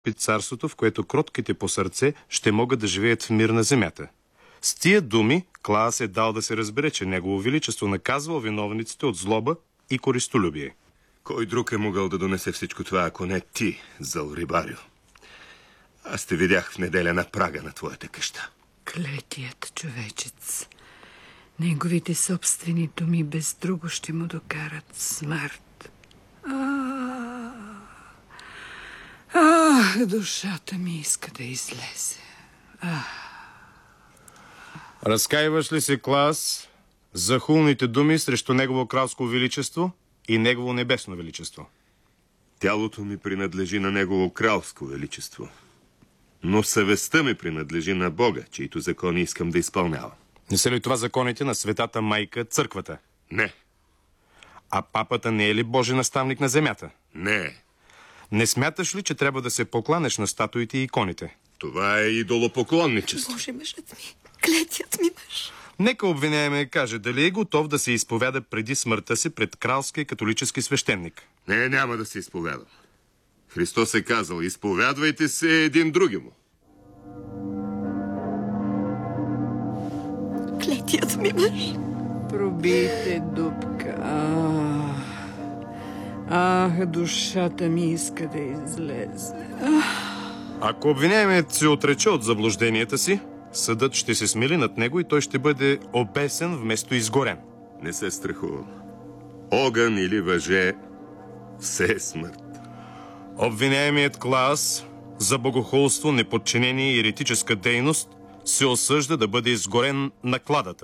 царството, в което кротките по сърце ще могат да живеят в мир на земята. С тия думи Клаас е дал да се разбере, че Негово Величество наказвал виновниците от злоба и користолюбие. Кой друг е могъл да донесе всичко това, ако не ти, зъл рибарю? Аз те видях в неделя на прага на твоята къща. Клетият човечец. Неговите собствени думи без друго ще му докарат смърт. Душата ми иска да излезе. Разкаиваш ли се, Клаас, за хулните думи срещу Негово кралско величество и Негово небесно величество? Тялото ми принадлежи на Негово кралско величество, но съвестта ми принадлежи на Бога, чието закони искам да изпълнявам. Не са ли това законите на Светата майка, църквата? Не. А папата не е ли Божи наставник на земята? Не. Не смяташ ли, че трябва да се покланеш на статуите и иконите? Това е идолопоклонничество. Боже, мъжът ми, клетият ми мъж. Нека обвиняемия каже дали е готов да се изповяда преди смъртта си пред кралски католически свещеник. Не, няма да се изповядам. Христос е казал, изповядвайте се един другиму. Клетият ми мъж. Пробийте дупка. Душата ми иска да излезе. Ако обвиняемият се отрече от заблужденията си, съдът ще се смили над него и той ще бъде обесен вместо изгорен. Не се страхувам. Огън или въже, все е смърт. Обвиняемият Клаас за богохулство, неподчинение и еретическа дейност се осъжда да бъде изгорен на кладата.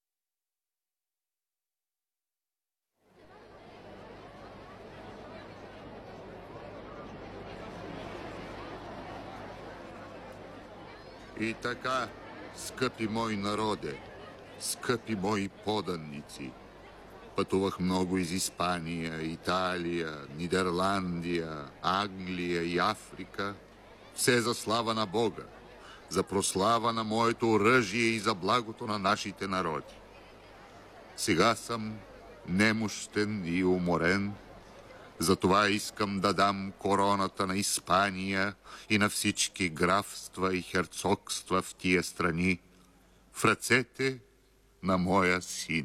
И така, скъпи мои народе, скъпи мои поданници, пътувах много из Испания, Италия, Нидерландия, Англия и Африка. Все за слава на Бога, за прослава на моето оръжие и за благото на нашите народи. Сега съм немощен и уморен, затова искам да дам короната на Испания и на всички графства и херцогства в тия страни в ръцете на моя син.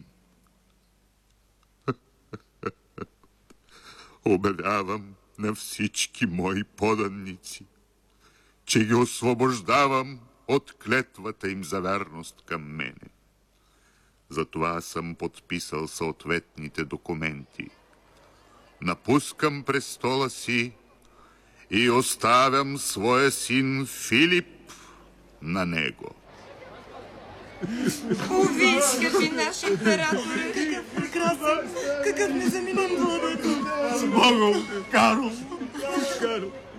Обявявам на всички мои поданници, че ги освобождавам от клетвата им за вярност към мене. Затова съм подписал съответните документи. Напускам престола си и оставям своя син Филип на него. Уви, скъпи наши императори. Какъв прекрасен, какъв незаменим владетел. С Богом, Карл!